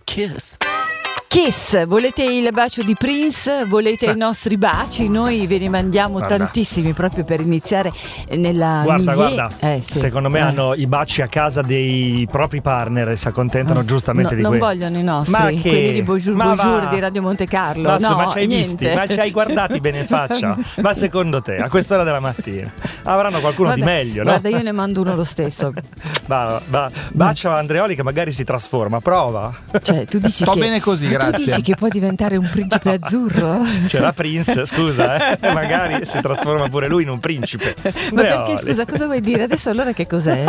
kiss. Kiss, volete il bacio di Prince? Volete i nostri baci? Noi ve ne mandiamo tantissimi proprio per iniziare nella Guarda, secondo me hanno i baci a casa dei propri partner e si accontentano giustamente di non quelli. vogliono i nostri, quelli di Bonjour di Radio Monte Carlo. Ma ci hai visti? Ma ci hai guardati bene in faccia? Ma secondo te, a quest'ora della mattina avranno qualcuno di meglio, no? Guarda, io ne mando uno lo stesso. Bacia Andreoli che magari si trasforma, prova. Cioè, tu dici sto bene così, grazie. Tu dici che può diventare un principe azzurro? C'era Prince, scusa, magari si trasforma pure lui in un principe. Ma perché, scusa, cosa vuoi dire? Adesso allora che cos'è?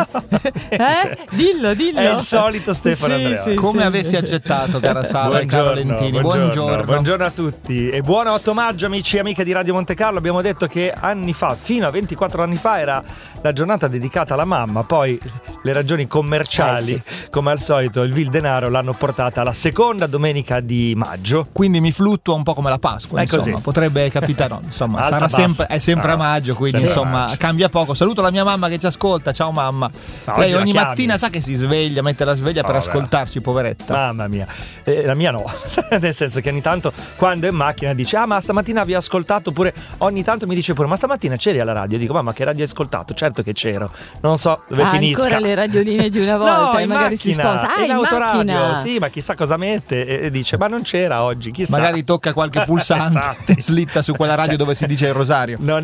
Dillo. È il solito Stefano Andreoli. Come avessi accettato, cara Sala e caro Lentini. Buongiorno a tutti e buon 8 maggio, amici e amiche di Radio Monte Carlo. Abbiamo detto che anni fa, fino a 24 anni fa, era la giornata dedicata alla mamma. Poi le ragioni commerciali, come al solito, il vil denaro l'hanno portata alla seconda domenica di maggio. Quindi mi fluttua un po' come la Pasqua, insomma, così. Potrebbe capitare, no, insomma, Alta, è sempre a maggio, quindi insomma cambia poco. Saluto la mia mamma che ci ascolta, ciao mamma. Lei ogni mattina sa che si sveglia, mette la sveglia per ascoltarci, poveretta. Mamma mia, la mia no, nel senso che ogni tanto quando è in macchina dice ma stamattina vi ho ascoltato, oppure ogni tanto mi dice pure ma stamattina c'eri alla radio? Dico mamma, che radio hai ascoltato? Certo che c'ero, non so dove finisca. Ancora le radioline di una volta, no, e magari macchina, si sposa. In autoradio, macchina. Sì, ma chissà cosa mette e dice ma non c'era oggi, chissà. Magari tocca qualche pulsante slitta su quella radio dove si dice il rosario. Non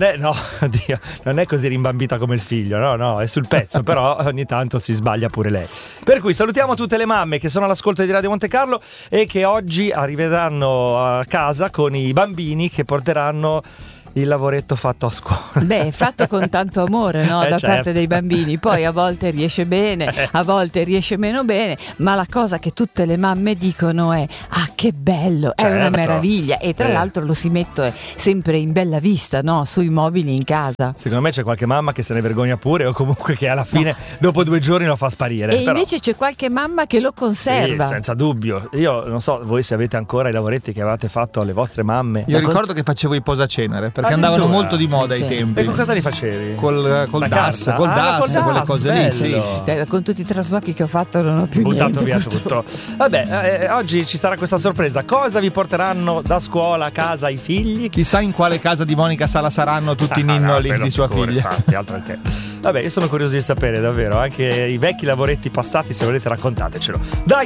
è così rimbambita come il figlio, no, è sul pezzo, però ogni tanto si sbaglia pure lei. Per cui salutiamo tutte le mamme che sono all'ascolto di Radio Monte Carlo e che oggi arriveranno a casa con i bambini che porteranno il lavoretto fatto a scuola. Beh, fatto con tanto amore, no? Da parte dei bambini. Poi a volte riesce bene, a volte riesce meno bene, ma la cosa che tutte le mamme dicono è che bello, è una meraviglia. E tra l'altro lo si mette sempre in bella vista, no? Sui mobili in casa. Secondo me c'è qualche mamma che se ne vergogna pure, o comunque che alla fine dopo 2 giorni lo fa sparire. E invece c'è qualche mamma che lo conserva. Sì, senza dubbio. Io non so voi se avete ancora i lavoretti che avevate fatto alle vostre mamme. Io ricordo che facevo i posacenere, perché andavano molto di moda ai tempi. E con cosa li facevi? Col DAS, quelle cose lì, sì. Con tutti i traslochi che ho fatto non ho più buttato via tutto. Vabbè, oggi ci sarà questa sorpresa. Cosa vi porteranno da scuola a casa i figli? Chissà in quale casa di Monica Sala saranno tutti i ninnoli di sua figlia. Infatti, altro che. Vabbè, io sono curioso di sapere davvero, anche i vecchi lavoretti passati, se volete raccontatecelo. Dai!